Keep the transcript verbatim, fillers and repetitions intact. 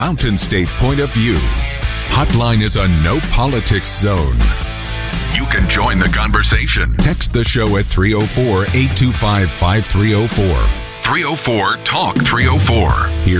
Mountain State Point of View. Hotline is a no politics zone. You can join the conversation. Text the show at three oh four, eight two five, five three oh four. three oh four, talk three oh four. Here's